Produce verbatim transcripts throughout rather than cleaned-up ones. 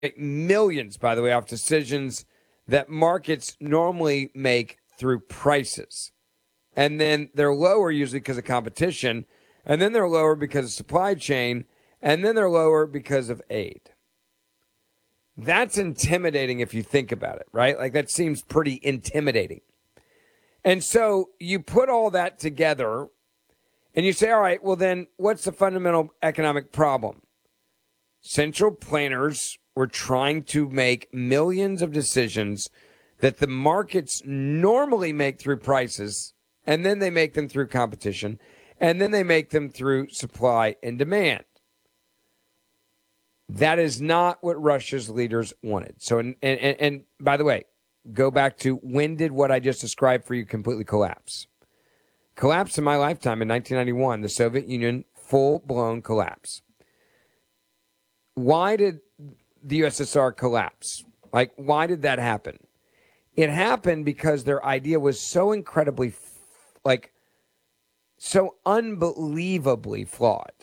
millions, by the way, off decisions that markets normally make through prices. And then they're lower usually because of competition. And then they're lower because of supply chain. And then they're lower because of aid. That's intimidating if you think about it, right? Like that seems pretty intimidating. And so you put all that together and you say, all right, well then what's the fundamental economic problem? Central planners were trying to make millions of decisions that the markets normally make through prices, and then they make them through competition, and then they make them through supply and demand. That is not what Russia's leaders wanted. So, and, and, and by the way, go back to when did what I just described for you completely collapse? Collapse in my lifetime in nineteen ninety-one, the Soviet Union, full-blown collapse. Why did the U S S R collapse? Like, why did that happen? It happened because their idea was so incredibly, like, so unbelievably flawed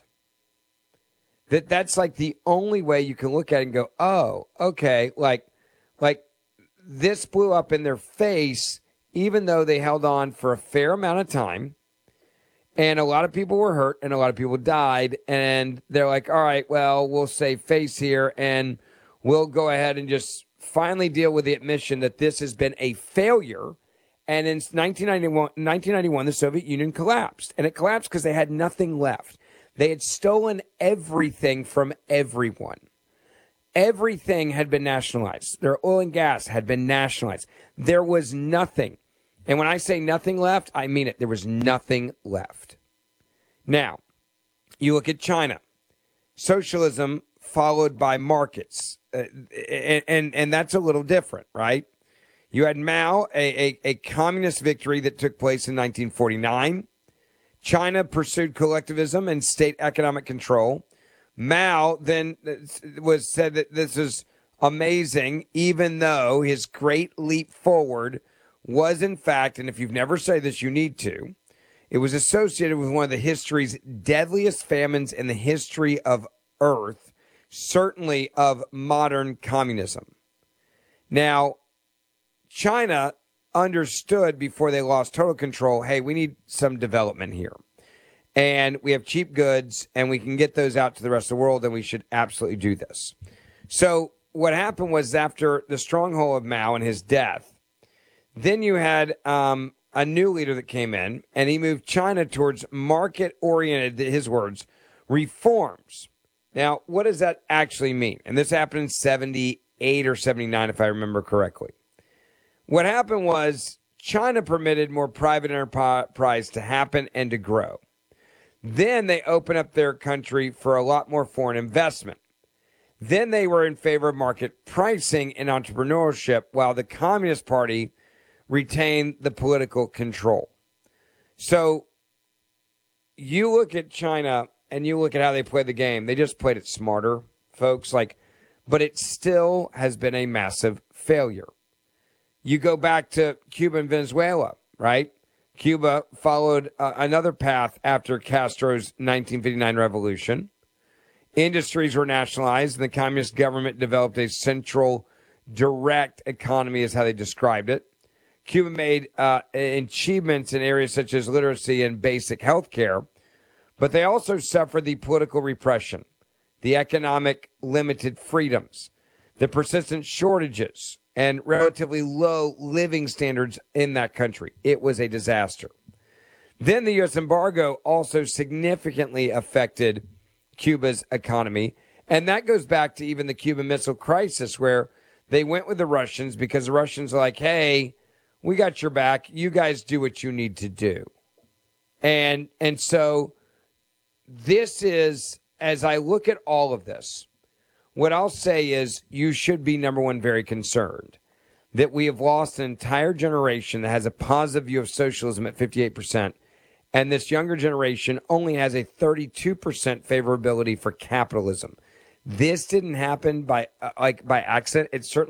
that that's like the only way you can look at it and go, oh, okay, like, like this blew up in their face, even though they held on for a fair amount of time. And a lot of people were hurt and a lot of people died. And they're like, all right, well, we'll save face here and we'll go ahead and just finally deal with the admission that this has been a failure. And in nineteen ninety-one, nineteen ninety-one, the Soviet Union collapsed. And it collapsed because they had nothing left. They had stolen everything from everyone. Everything had been nationalized. Their oil and gas had been nationalized. There was nothing. And when I say nothing left, I mean it. There was nothing left. Now, you look at China. Socialism followed by markets. Uh, and, and, and that's a little different, right? You had Mao, a, a, a communist victory that took place in nineteen forty-nine. China pursued collectivism and state economic control. Mao then was said that this is amazing, even though his great leap forward was in fact, and if you've never said this, you need to, it was associated with one of the history's deadliest famines in the history of Earth, certainly of modern communism. Now, China understood before they lost total control, hey, we need some development here. And we have cheap goods, and we can get those out to the rest of the world, and we should absolutely do this. So what happened was after the stronghold of Mao and his death, then you had um, a new leader that came in, and he moved China towards market-oriented, his words, reforms. Now, what does that actually mean? And this happened in seventy-eight or seventy-nine, if I remember correctly. What happened was China permitted more private enterprise to happen and to grow. Then they opened up their country for a lot more foreign investment. Then they were in favor of market pricing and entrepreneurship, while the Communist Party retained the political control. So you look at China and you look at how they play the game. They just played it smarter, folks. Like, but it still has been a massive failure. You go back to Cuba and Venezuela, right? Cuba followed uh, another path after Castro's nineteen fifty-nine revolution. Industries were nationalized, and the communist government developed a central direct economy, is how they described it. Cuba made uh, achievements in areas such as literacy and basic health care, but they also suffered the political repression, the economic limited freedoms, the persistent shortages, and relatively low living standards in that country. It was a disaster. Then the U S embargo also significantly affected Cuba's economy, and that goes back to even the Cuban Missile Crisis, where they went with the Russians because the Russians are like, hey, we got your back. You guys do what you need to do. And and so this is, as I look at all of this, what I'll say is you should be, number one, very concerned that we have lost an entire generation that has a positive view of socialism at fifty-eight percent, and this younger generation only has a thirty-two percent favorability for capitalism. This didn't happen by uh, like by accident. It certainly